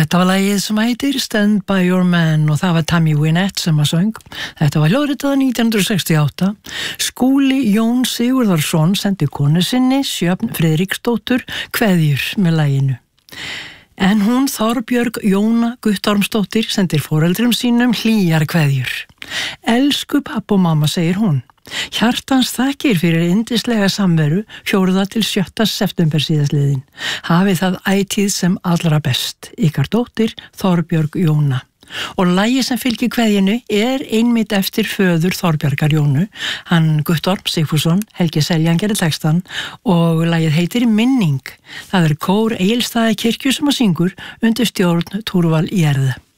Þetta var lagið sem heitir Stand By Your Man og það var Tammy Wynette sem að söng. Þetta var hljóðritað 1968. Skúli Jón Sigurðarsson sendi konu sinni, Sjöfn Friðriksdóttur, kveðjur með laginu. En hún Þorbjörg Jóna Guttormsdóttir sendir foreldrum sínum hlýjar kveðjur. Elsku papp og mamma, segir hún. Hjartans þakkir fyrir yndislega samveru 4. til 7. september síðastliðin. Hafið það ætíð sem allra best. Ykkar dóttir Þorbjörg Jóna. Og lagið sem fylgir kveðjunu einmitt eftir föður Þorbjargar Jónu. Hann Guttorm Sigfússon, Helgi Seljan gerir textan og lagið heitir Minning. Það kór Egilsstaðakirkju sem að syngur undir stjórn Túrval Jærð.